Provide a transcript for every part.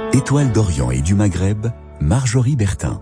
Étoile d'Orient et du Maghreb, Marjorie Bertin.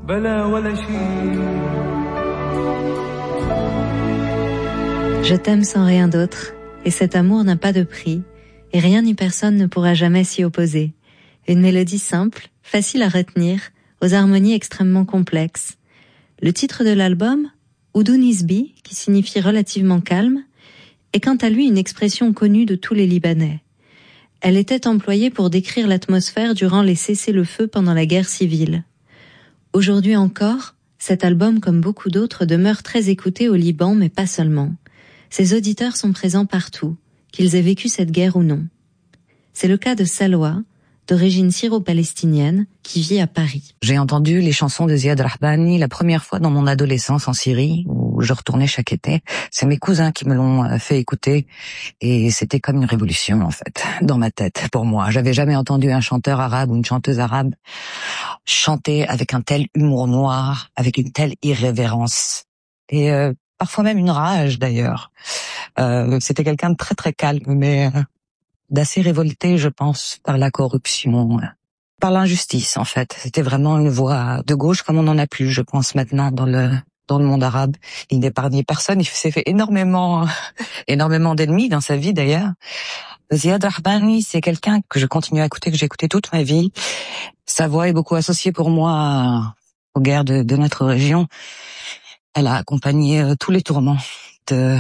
Je t'aime sans rien d'autre, et cet amour n'a pas de prix, et rien ni personne ne pourra jamais s'y opposer. Une mélodie simple, facile à retenir, aux harmonies extrêmement complexes. Le titre de l'album, Oudou Nisbi, qui signifie relativement calme, est quant à lui une expression connue de tous les Libanais. Elle était employée pour décrire l'atmosphère durant les cessez-le-feu pendant la guerre civile. Aujourd'hui encore, cet album, comme beaucoup d'autres, demeure très écouté au Liban, mais pas seulement. Ses auditeurs sont présents partout, qu'ils aient vécu cette guerre ou non. C'est le cas de Salwa, d'origine syro-palestinienne, qui vit à Paris. J'ai entendu les chansons de Ziad Rahbani la première fois dans mon adolescence en Syrie, où je retournais chaque été. C'est mes cousins qui me l'ont fait écouter, et c'était comme une révolution, en fait, dans ma tête, pour moi. J'avais jamais entendu un chanteur arabe ou une chanteuse arabe chanter avec un tel humour noir, avec une telle irrévérence, et parfois même une rage, d'ailleurs. C'était quelqu'un de très très calme, mais d'assez révolté, je pense, par la corruption, par l'injustice, en fait. C'était vraiment une voix de gauche comme on n'en a plus, je pense, maintenant dans le monde arabe. Il n'épargnait personne, il s'est fait énormément d'ennemis dans sa vie, d'ailleurs. Ziad Rahbani, c'est quelqu'un que je continue à écouter, que j'ai écouté toute ma vie. Sa voix est beaucoup associée pour moi aux guerres de notre région. Elle a accompagné tous les tourments de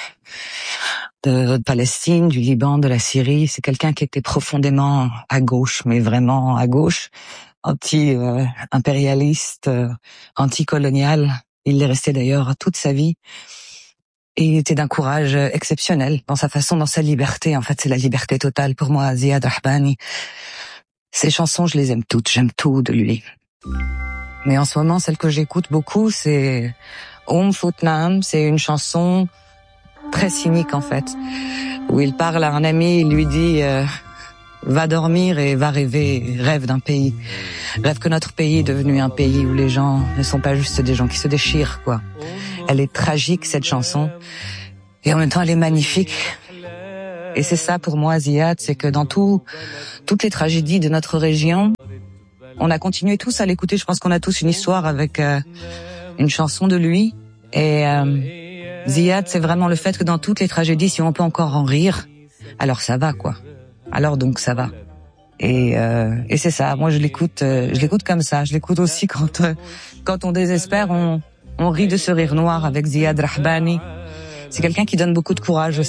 Palestine, du Liban, de la Syrie. C'est quelqu'un qui était profondément à gauche, mais vraiment à gauche, anti-impérialiste, anti-colonial. Il l'est resté d'ailleurs toute sa vie. Et il était d'un courage exceptionnel dans sa façon, dans sa liberté. En fait, c'est la liberté totale pour moi, Ziad Rahbani. Ses chansons, je les aime toutes. J'aime tout de lui. Mais en ce moment, celle que j'écoute beaucoup, c'est Foutnam. C'est une chanson très cynique, en fait, où il parle à un ami, il lui dit va dormir et va rêver, rêve d'un pays. Rêve que notre pays est devenu un pays où les gens ne sont pas juste des gens qui se déchirent, quoi. Elle est tragique, cette chanson, et en même temps elle est magnifique. Et c'est ça pour moi, Ziad, c'est que dans toutes les tragédies de notre région, on a continué tous à l'écouter. Je pense qu'on a tous une histoire avec une chanson de lui. Et Ziad, c'est vraiment le fait que dans toutes les tragédies, si on peut encore en rire, alors ça va, quoi. Alors donc ça va. Et c'est ça. Moi, je l'écoute comme ça. Je l'écoute aussi quand on désespère, on rit de ce rire noir avec Ziad Rahbani. C'est quelqu'un qui donne beaucoup de courage aussi.